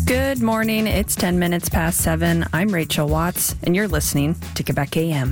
Good morning. It's 10 minutes past 7. I'm Rachel Watts, and you're listening to Quebec AM.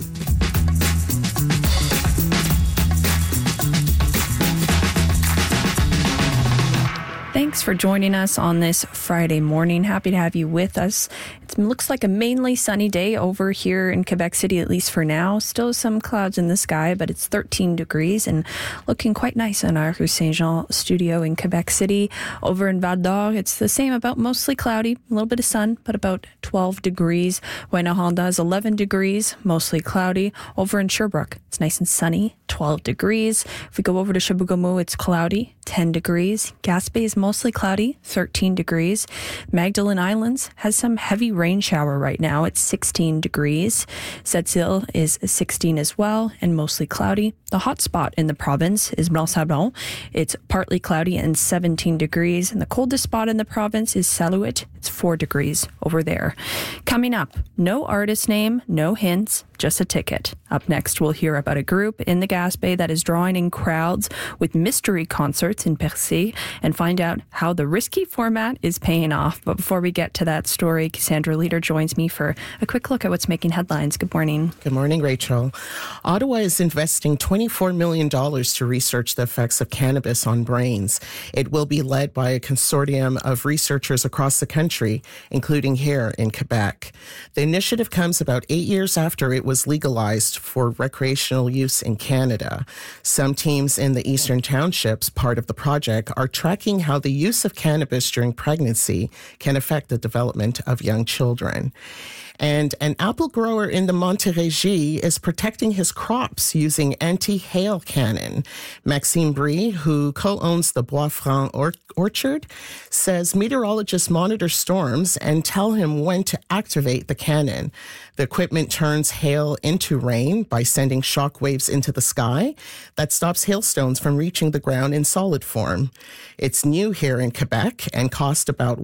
Thanks for joining us on this Friday morning. Happy to have you with us. It looks like a mainly sunny day over here in Quebec City, at least for now. Still some clouds in the sky, but it's 13 degrees and looking quite nice in our Rue Saint-Jean studio in Quebec City. Over in Val d'Or, it's the same, about mostly cloudy, a little bit of sun, but about 12 degrees. Rouyn-Noranda is 11 degrees, mostly cloudy. Over in Sherbrooke, it's nice and sunny, 12 degrees. If we go over to Chibougamau, it's cloudy, 10 degrees. Gaspé is mostly cloudy, 13 degrees. Magdalen Islands has some heavy rain shower right now. It's 16 degrees. Sept-Îles is 16 as well and mostly cloudy. The hot spot in the province is Blanc-Sablon. It's partly cloudy and 17 degrees. And the coldest spot in the province is Salouet. It's 4 degrees over there. Coming up, no artist name, no hints, just a ticket. Up next, we'll hear about a group in the Gaspé that is drawing in crowds with mystery concerts in Percé and find out how the risky format is paying off. But before we get to that story, Cassandra Leader joins me for a quick look at what's making headlines. Good morning. Good morning, Rachel. Ottawa is investing $24 million to research the effects of cannabis on brains. It will be led by a consortium of researchers across the country, including here in Quebec. The initiative comes about 8 years after it was legalized for recreational use in Canada. Some teams in the Eastern Townships, part of the project, are tracking how the use of cannabis during pregnancy can affect the development of young children. And an apple grower in the Montérégie is protecting his crops using anti-hail cannon. Maxime Brie, who co-owns the Bois Franc orchard, says meteorologists monitor storms and tell him when to activate the cannon. The equipment turns hail into rain by sending shock waves into the sky that stops hailstones from reaching the ground in solid form. It's new here in Quebec and cost about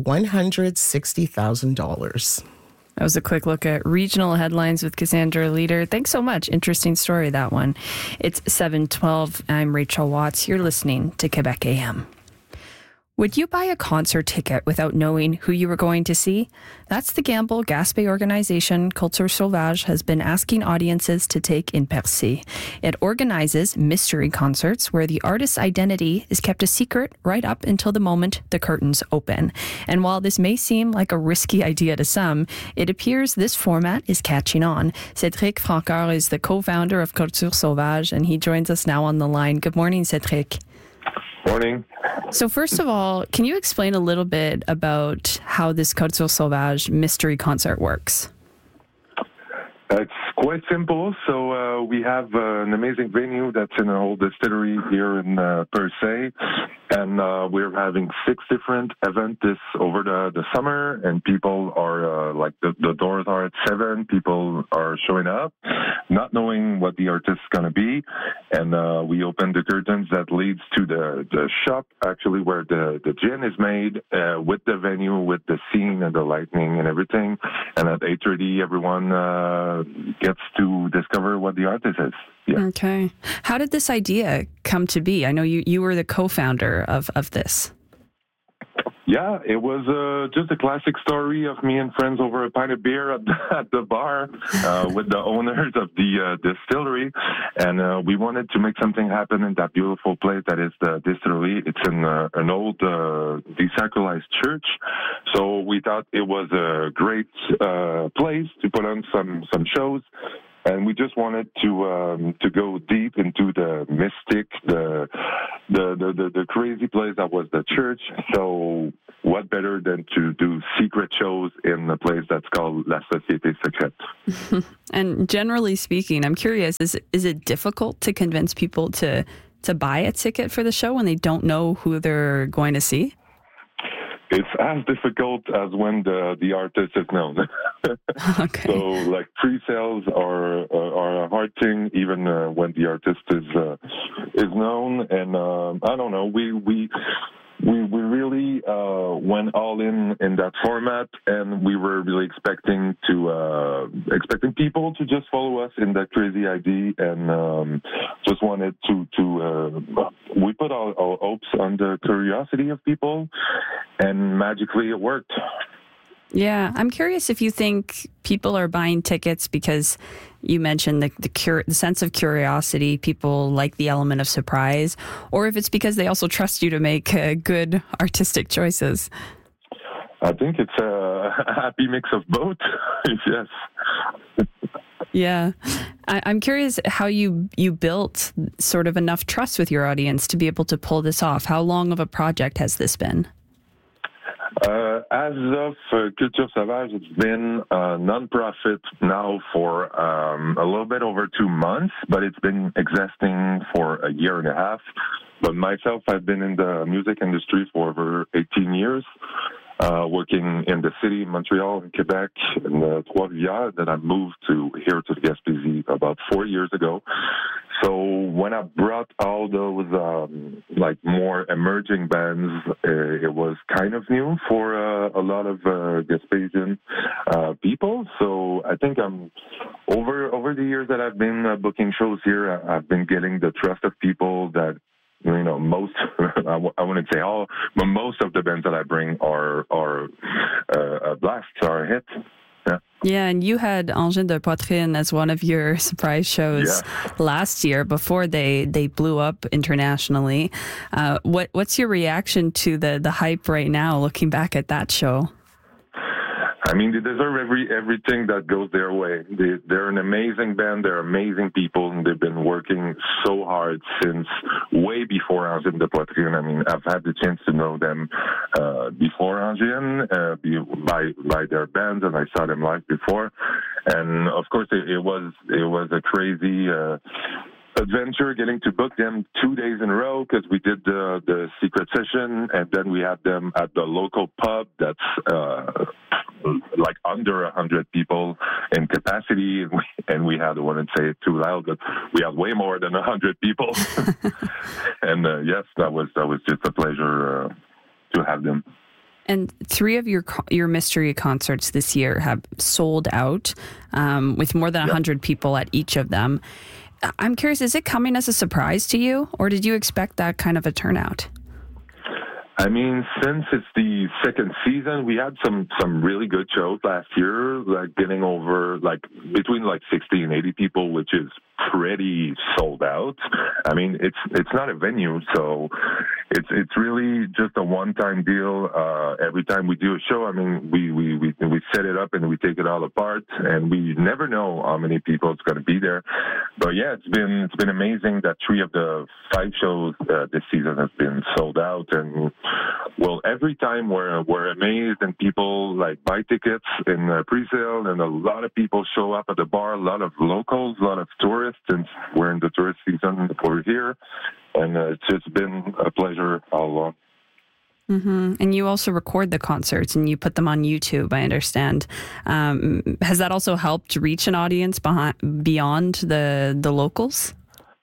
$160,000. That was a quick look at regional headlines with Cassandra Leader. Thanks so much. Interesting story, that one. It's 7:12. I'm Rachel Watts. You're listening to Quebec AM. Would you buy a concert ticket without knowing who you were going to see? That's the gamble Gaspé organization Culture Sauvage has been asking audiences to take in Percé. It organizes mystery concerts where the artist's identity is kept a secret right up until the moment the curtains open. And while this may seem like a risky idea to some, it appears this format is catching on. Cédric Francoeur is the co-founder of Culture Sauvage, and he joins us now on the line. Good morning, Cédric. Morning. So first of all, can you explain a little bit about how this Culture Sauvage mystery concert works? It's quite simple. So we have an amazing venue that's in an old distillery here in Percé, and we're having 6 different events over the summer, and people are the doors are at 7. People are showing up, not knowing what the artist is going to be, and we open the curtains that leads to the shop, actually where the gin is made, with the venue, with the scene and the lighting and everything. And at 8:30, everyone gets to discover what the artist is. Yeah. Okay. How did this idea come to be? I know you were the co-founder of this. Yeah, it was just a classic story of me and friends over a pint of beer at the bar with the owners of the distillery. And we wanted to make something happen in that beautiful place that is the distillery. It's in an old desacralized church. So we thought it was a great place to put on some shows. And we just wanted to go deep into the mystic, the crazy place that was the church. So what better than to do secret shows in a place that's called La Société Secrète? And generally speaking, I'm curious, is it difficult to convince people to buy a ticket for the show when they don't know who they're going to see? It's as difficult as when the artist is known. Okay. So, like, pre-sales are a hard thing, even when the artist is known. And I don't know, we we really went all in that format, and we were really expecting people to just follow us in that crazy idea, and just wanted to we put our hopes on the curiosity of people, and magically it worked. Yeah, I'm curious if you think people are buying tickets because you mentioned the sense of curiosity, people like the element of surprise, or if it's because they also trust you to make good artistic choices. I think it's a happy mix of both. Yes. Yeah. I'm curious how you built sort of enough trust with your audience to be able to pull this off. How long of a project has this been? As of Culture Sauvage, it's been a non-profit now for a little bit over 2 months, but it's been existing for a year and a half. But myself, I've been in the music industry for over 18 years, working in the city, Montreal, and Quebec, and Trois-Rivières. Then I moved here to Gaspésie about 4 years ago. So when I brought all those more emerging bands, it was kind of new for a lot of Gaspésian people. So I think I'm over the years that I've been booking shows here, I've been getting the trust of people that, you know, most, I wouldn't say all, but most of the bands that I bring are a blast, are a hit. Yeah, and you had Engins de Poitrine as one of your surprise shows last year before they blew up internationally. What's your reaction to the hype right now, looking back at that show? I mean, they deserve everything that goes their way. They're an amazing band. They're amazing people, and they've been working so hard since way before Engins de Poitrine. I mean, I've had the chance to know them before Engins, by their band, and I saw them live before. And of course, it was a crazy adventure getting to book them 2 days in a row, because we did the secret session, and then we had them at the local pub that's like under 100 people in capacity, and we had, I wouldn't say it too loud, but we had way more than 100 people. And yes, that was just a pleasure to have them. And 3 of your mystery concerts this year have sold out, with more than 100 people at each of them. I'm curious, is it coming as a surprise to you, or did you expect that kind of a turnout? I mean, since it's the second season, we had some really good shows last year, like getting over between 60 and 80 people, which is pretty sold out. I mean, it's not a venue, so it's really just a one-time deal. Every time we do a show, I mean, we set it up and we take it all apart, and we never know how many people it's going to be there. But yeah, it's been amazing that 3 of the 5 shows this season has been sold out. And well, every time we're amazed, and people buy tickets in pre-sale, and a lot of people show up at the bar, a lot of locals, a lot of tourists, since we're in the tourist season over here, and it's just been a pleasure all along. Mm-hmm. And you also record the concerts and you put them on YouTube, I understand. Has that also helped reach an audience beyond the locals?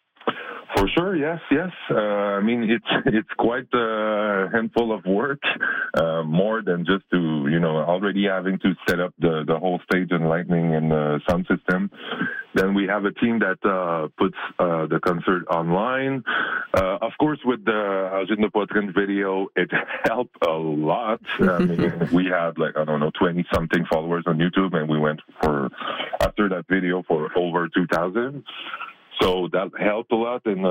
For sure, yes. I mean, it's quite a handful of work, more than just to, already having to set up the whole stage and lighting and the sound system. Then we have a team that puts the concert online. Of course, with the Engins de Poitrine video, it helped a lot. I mean, we had 20-something followers on YouTube, and we went after that video for over 2,000. So that helped a lot, and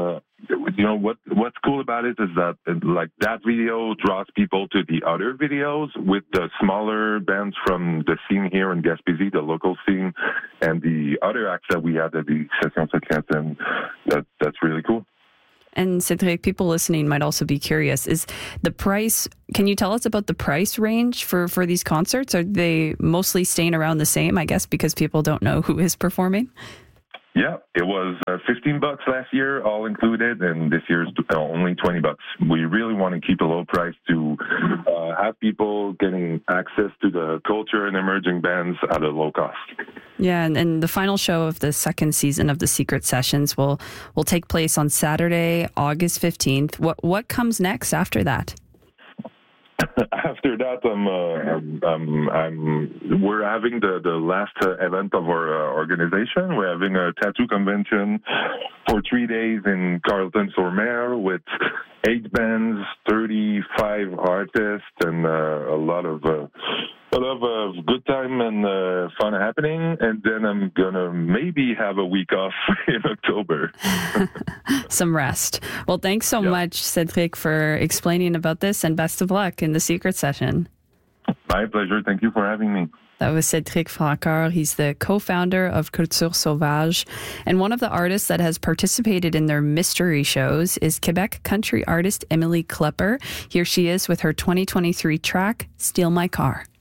what's cool about it is that that video draws people to the other videos with the smaller bands from the scene here in Gaspésie, the local scene, and the other acts that we had at the Session Secrète, and that's really cool. And Cédric, people listening might also be curious, is the price, can you tell us about the price range for these concerts? Are they mostly staying around the same, I guess, because people don't know who is performing? Yeah, it was $15 last year, all included, and this year's only $20. We really want to keep a low price to have people getting access to the culture and emerging bands at a low cost. Yeah, and the final show of the second season of the Secret Sessions will take place on Saturday, August 15th. What comes next after that? After that, we're having the last event of our organization. We're having a tattoo convention for 3 days in Carleton-sur-Mer with 8 bands, 35 artists, and a lot of good time and fun happening. And then I'm gonna maybe have a week off in October. Some rest. Well, thanks so much, Cédric, for explaining about this, and best of luck in the secret session. My pleasure. Thank you for having me. That was Cédric Francoeur. He's the co-founder of Culture Sauvage. And one of the artists that has participated in their mystery shows is Quebec country artist Emily Klepper. Here she is with her 2023 track, Steal My Car.